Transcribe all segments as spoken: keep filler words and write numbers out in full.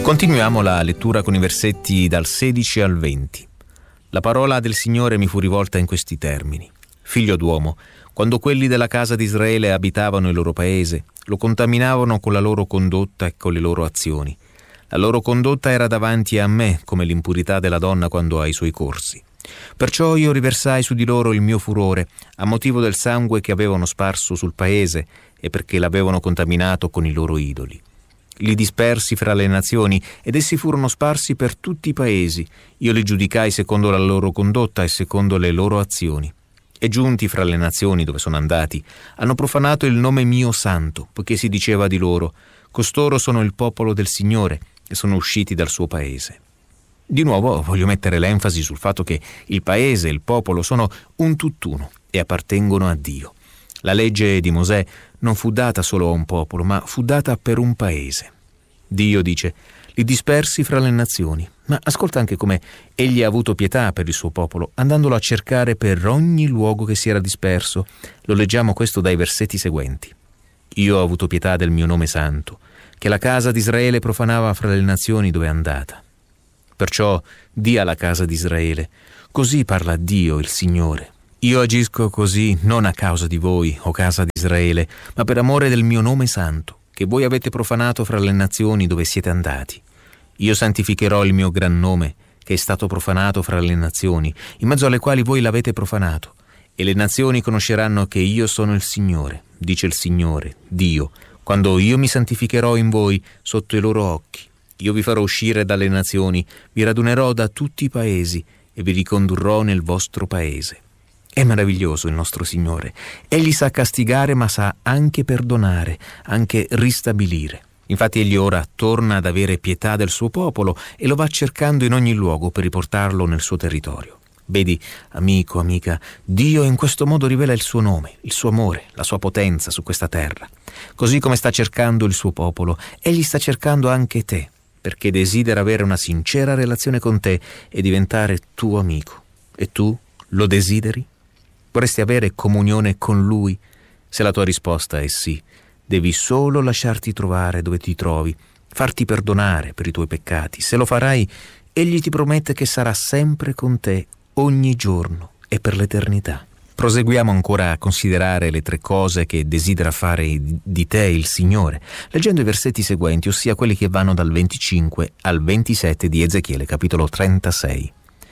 Continuiamo la lettura con i versetti dal sedici al venti. La parola del Signore mi fu rivolta in questi termini. Figlio d'uomo, quando quelli della casa di Israele abitavano il loro paese, lo contaminavano con la loro condotta e con le loro azioni. La loro condotta era davanti a me come l'impurità della donna quando ha i suoi corsi. Perciò io riversai su di loro il mio furore a motivo del sangue che avevano sparso sul paese e perché l'avevano contaminato con i loro idoli. Li dispersi fra le nazioni ed essi furono sparsi per tutti i paesi. Io li giudicai secondo la loro condotta e secondo le loro azioni. E giunti fra le nazioni dove sono andati, hanno profanato il nome mio santo, poiché si diceva di loro: costoro sono il popolo del Signore e sono usciti dal suo paese. Di nuovo voglio mettere l'enfasi sul fatto che il paese e il popolo sono un tutt'uno e appartengono a Dio. La legge di Mosè non fu data solo a un popolo, ma fu data per un paese. Dio dice: li dispersi fra le nazioni. Ma ascolta anche come egli ha avuto pietà per il suo popolo, andandolo a cercare per ogni luogo che si era disperso. Lo leggiamo questo dai versetti seguenti. Io ho avuto pietà del mio nome santo, che la casa di Israele profanava fra le nazioni dove è andata. Perciò di alla casa di Israele: così parla Dio, il Signore. Io agisco così non a causa di voi, o casa di Israele, ma per amore del mio nome santo, che voi avete profanato fra le nazioni dove siete andati. Io santificherò il mio gran nome, che è stato profanato fra le nazioni, in mezzo alle quali voi l'avete profanato. E le nazioni conosceranno che io sono il Signore, dice il Signore, Dio, quando io mi santificherò in voi sotto i loro occhi. Io vi farò uscire dalle nazioni, vi radunerò da tutti i paesi e vi ricondurrò nel vostro paese. È meraviglioso il nostro Signore. Egli sa castigare, ma sa anche perdonare, anche ristabilire. Infatti egli ora torna ad avere pietà del suo popolo e lo va cercando in ogni luogo per riportarlo nel suo territorio. Vedi, amico, amica, Dio in questo modo rivela il suo nome, il suo amore, la sua potenza su questa terra. Così come sta cercando il suo popolo, egli sta cercando anche te, perché desidera avere una sincera relazione con te e diventare tuo amico. E tu lo desideri? Vorresti avere comunione con Lui? Se la tua risposta è sì, devi solo lasciarti trovare dove ti trovi, farti perdonare per i tuoi peccati. Se lo farai, Egli ti promette che sarà sempre con te ogni giorno e per l'eternità. Proseguiamo ancora a considerare le tre cose che desidera fare di te il Signore, leggendo i versetti seguenti, ossia quelli che vanno dal venticinque al ventisette di Ezechiele, capitolo trentasei.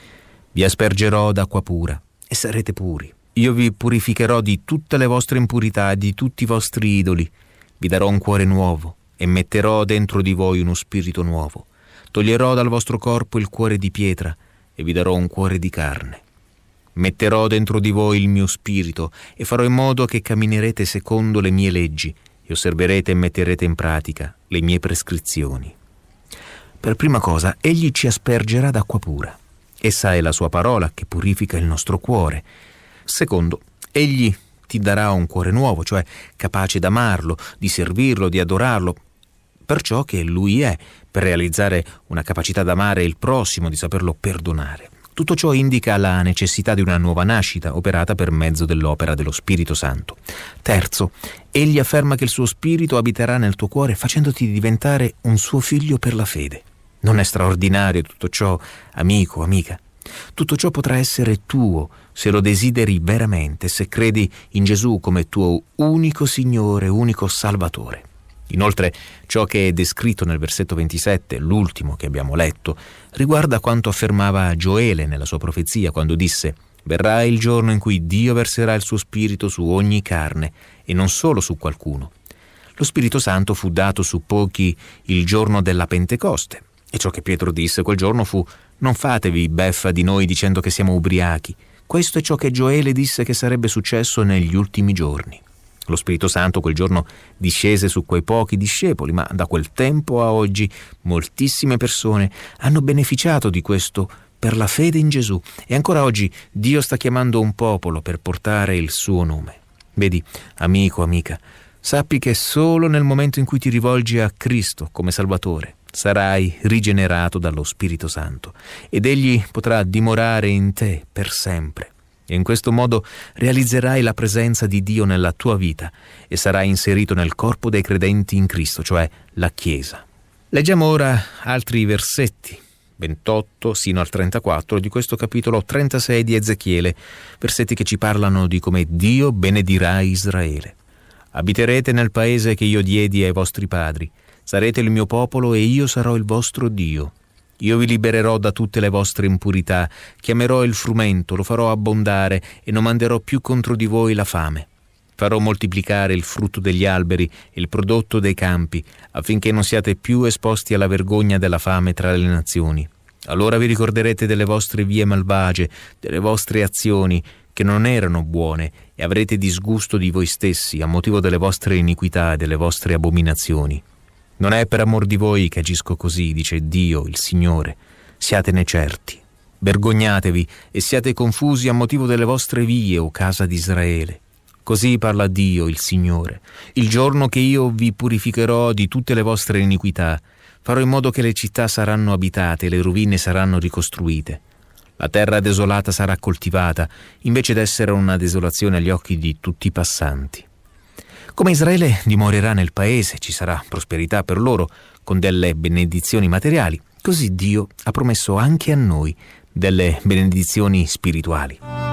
Vi aspergerò d'acqua pura e sarete puri. Io vi purificherò di tutte le vostre impurità e di tutti i vostri idoli. Vi darò un cuore nuovo e metterò dentro di voi uno spirito nuovo. Toglierò dal vostro corpo il cuore di pietra e vi darò un cuore di carne. Metterò dentro di voi il mio spirito e farò in modo che camminerete secondo le mie leggi e osserverete e metterete in pratica le mie prescrizioni. Per prima cosa, egli ci aspergerà d'acqua pura. Essa è la sua parola che purifica il nostro cuore. Secondo, egli ti darà un cuore nuovo, cioè capace d'amarlo, di servirlo, di adorarlo, per ciò che lui è, per realizzare una capacità d'amare il prossimo, di saperlo perdonare. Tutto ciò indica la necessità di una nuova nascita operata per mezzo dell'opera dello Spirito Santo. Terzo, egli afferma che il suo Spirito abiterà nel tuo cuore facendoti diventare un suo figlio per la fede. Non è straordinario tutto ciò, amico, amica? Tutto ciò potrà essere tuo se lo desideri veramente, se credi in Gesù come tuo unico Signore, unico Salvatore. Inoltre, ciò che è descritto nel versetto ventisette, l'ultimo che abbiamo letto, riguarda quanto affermava Gioele nella sua profezia quando disse: «Verrà il giorno in cui Dio verserà il suo Spirito su ogni carne e non solo su qualcuno». Lo Spirito Santo fu dato su pochi il giorno della Pentecoste. E ciò che Pietro disse quel giorno fu: «Non fatevi beffa di noi dicendo che siamo ubriachi». Questo è ciò che Gioele disse che sarebbe successo negli ultimi giorni. Lo Spirito Santo quel giorno discese su quei pochi discepoli, ma da quel tempo a oggi moltissime persone hanno beneficiato di questo per la fede in Gesù. E ancora oggi Dio sta chiamando un popolo per portare il suo nome. Vedi, amico, amica, sappi che solo nel momento in cui ti rivolgi a Cristo come Salvatore sarai rigenerato dallo Spirito Santo ed Egli potrà dimorare in te per sempre. E in questo modo realizzerai la presenza di Dio nella tua vita e sarai inserito nel corpo dei credenti in Cristo, cioè la Chiesa. Leggiamo ora altri versetti, ventotto sino al trentaquattro di questo capitolo trentasei di Ezechiele, versetti che ci parlano di come Dio benedirà Israele. Abiterete nel paese che io diedi ai vostri padri, sarete il mio popolo e io sarò il vostro Dio. Io vi libererò da tutte le vostre impurità, chiamerò il frumento, lo farò abbondare e non manderò più contro di voi la fame. Farò moltiplicare il frutto degli alberi e il prodotto dei campi, affinché non siate più esposti alla vergogna della fame tra le nazioni. Allora vi ricorderete delle vostre vie malvagie, delle vostre azioni che non erano buone, e avrete disgusto di voi stessi a motivo delle vostre iniquità e delle vostre abominazioni. Non è per amor di voi che agisco così, dice Dio, il Signore. Siatene certi. Vergognatevi e siate confusi a motivo delle vostre vie, o casa di Israele. Così parla Dio, il Signore. Il giorno che io vi purificherò di tutte le vostre iniquità, farò in modo che le città saranno abitate e le rovine saranno ricostruite. La terra desolata sarà coltivata, invece d'essere una desolazione agli occhi di tutti i passanti. Come Israele dimorerà nel paese, ci sarà prosperità per loro, con delle benedizioni materiali, così Dio ha promesso anche a noi delle benedizioni spirituali.